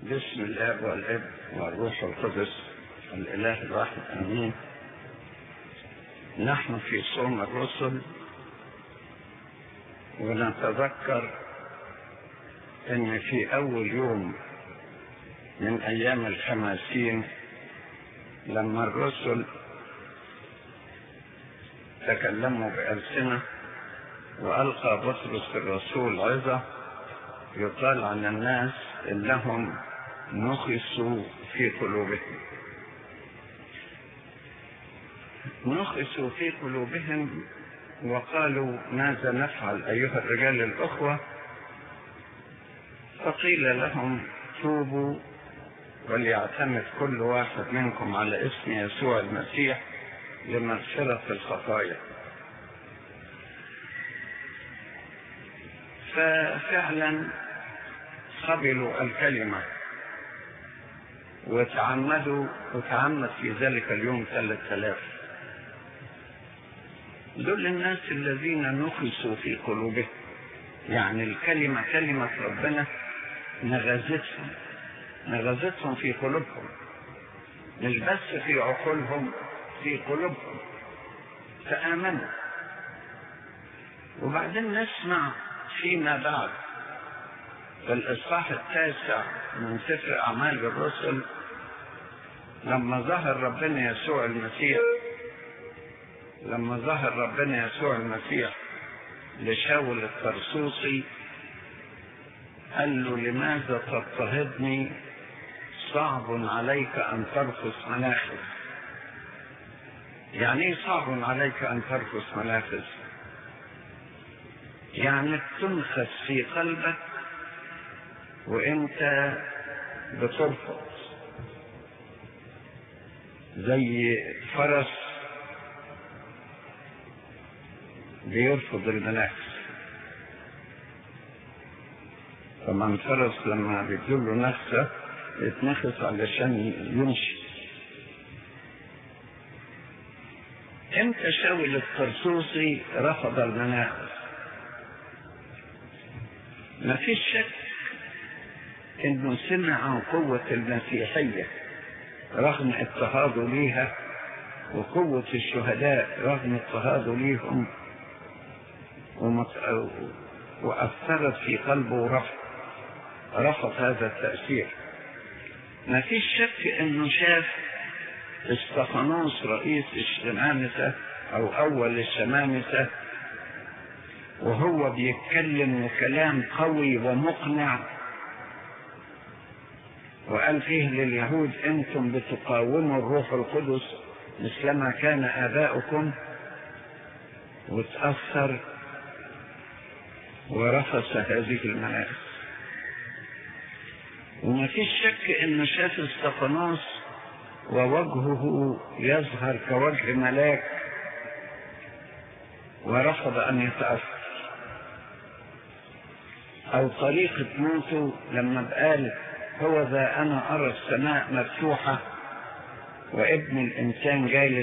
باسم الاب والابن والروح القدس الاله الواحد امين. نحن في صوم الرسل، ونتذكر ان في اول يوم من ايام الخماسين لما الرسل تكلموا بألسنة وألقى بطرس الرسول عظة يقال عن الناس إنهم نخسوا في قلوبهم. نخسوا في قلوبهم وقالوا ماذا نفعل أيها الرجال الأخوة؟ فقيل لهم توبوا وليعتمد كل واحد منكم على اسم يسوع المسيح لمغفرة الخطايا. ففعلا قبلوا الكلمة وتعمد في ذلك اليوم 3000. دول الناس الذين نخسوا في قلوبهم، يعني الكلمة كلمة ربنا نغزتهم في قلوبهم، مش بس في عقولهم، في قلوبهم، فآمنوا. وبعدين نسمع فيما بعد في الإصحاح 9 من سفر أعمال الرسل لما ظهر ربنا يسوع المسيح لشاول الطرسوسي، قال له لماذا تضطهدني؟ صعب عليك أن ترفس مناخز. يعني ايه صعب عليك أن ترفس مناخز؟ يعني تنخس في قلبك وانت بترفض، زي فرس بيرفض المناخس. طبعا الفرس لما بيديله نخسة يتنخس علشان يمشي. امتى شاول الطرسوسي رفض المناخس؟ ما فيش شك انه سمع عن قوة المسيحية رغم اضطهاده ليها، وقوة الشهداء رغم اضطهاده ليهم، وأثرت في قلبه ورفض هذا التأثير. ما فيش شك انه شاف استفانوس رئيس الشمامسة او اول الشمامسة وهو بيتكلم كلام قوي ومقنع، وقال فيه لليهود انتم بتقاوموا الروح القدس مثلما كان آباؤكم، وتأثر ورفض هذه المناخ. وما فيش شك انه شاف استفانوس ووجهه يظهر كوجه ملاك ورفض ان يتأثر. او طريقة موته لما قال هو ذا انا ارى السماء مفتوحة وابن الانسان جالس